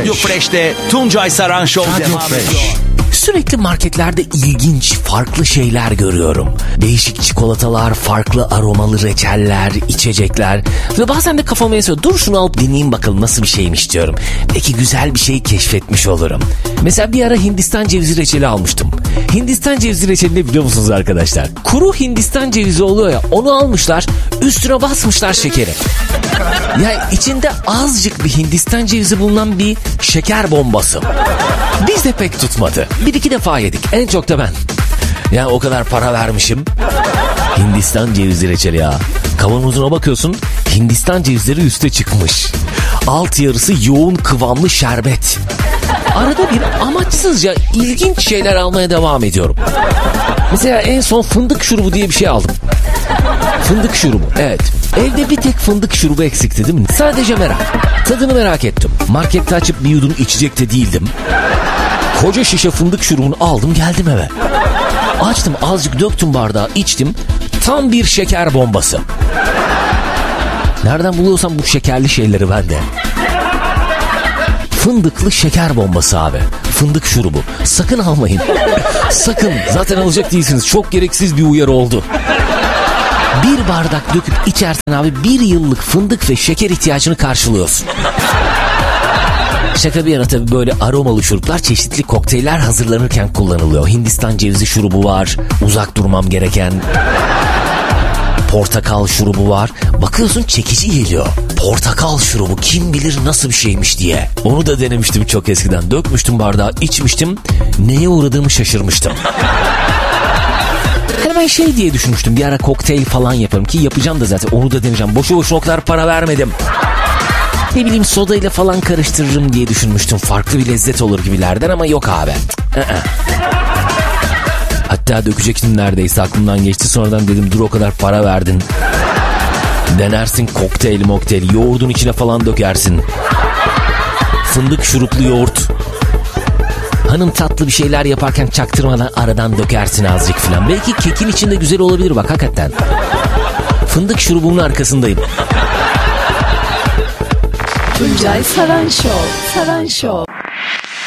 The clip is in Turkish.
Radyo Fresh'te Tuncay Saran Show devam ediyor. Sürekli marketlerde ilginç, farklı şeyler görüyorum. Değişik çikolatalar, farklı aromalı reçeller, içecekler. Ve bazen de kafama esiyor. Dur şunu alıp deneyeyim bakalım nasıl bir şeymiş diyorum. Belki güzel bir şey keşfetmiş olurum. Mesela bir ara Hindistan cevizi reçeli almıştım. Hindistan cevizi reçelini biliyor musunuz arkadaşlar? Kuru Hindistan cevizi oluyor ya, onu almışlar, üstüne basmışlar şekeri. Yani içinde azıcık bir Hindistan cevizi bulunan bir şeker bombası. Biz de pek tutmadı. Bir iki defa yedik. En çok da ben. Ya o kadar para vermişim. Hindistan cevizi reçeli ya. Kavanozuna bakıyorsun, Hindistan cevizleri üste çıkmış. Alt yarısı yoğun kıvamlı şerbet. Arada bir amaçsızca ilginç şeyler almaya devam ediyorum. Mesela en son fındık şurubu diye bir şey aldım. Fındık şurubu, evet. Evde bir tek fındık şurubu eksikti değil mi? Sadece merak. Tadını merak ettim. Markette açıp bir yudum içecek de değildim. Koca şişe fındık şurubunu aldım, geldim eve. Açtım, azıcık döktüm bardağa, içtim. Tam bir şeker bombası. Nereden buluyorsam bu şekerli şeyleri ben de. Fındıklı şeker bombası abi. Fındık şurubu. Sakın almayın. Sakın. Zaten alacak değilsiniz. Çok gereksiz bir uyarı oldu. Bir bardak döküp içersen abi, bir yıllık fındık ve şeker ihtiyacını karşılıyorsun. Şaka bir yana tabii böyle aromalı şuruplar çeşitli kokteyller hazırlanırken kullanılıyor. Hindistan cevizi şurubu var. Uzak durmam gereken. Portakal şurubu var. Bakıyorsun çekici geliyor. Portakal şurubu kim bilir nasıl bir şeymiş diye. Onu da denemiştim çok eskiden. Dökmüştüm bardağa, içmiştim. Neye uğradığımı şaşırmıştım. Yani ben şey diye düşünmüştüm. Bir ara kokteyl falan yaparım ki yapacağım da zaten. Onu da deneyeceğim. Boşu boşuna o kadar para vermedim. Ne bileyim soda ile falan karıştırırım diye düşünmüştüm. Farklı bir lezzet olur gibilerden ama yok abi. Hatta dökecektim neredeyse, aklımdan geçti. Sonradan dedim dur o kadar para verdin. Denersin kokteyl mokteyl. Yoğurdun içine falan dökersin. Fındık şuruplu yoğurt. Hanım tatlı bir şeyler yaparken çaktırmadan aradan dökersin azıcık falan. Belki kekin içinde güzel olabilir bak hakikaten. Fındık şurubunun arkasındayım. Tuncay Saran Show. Saran Show.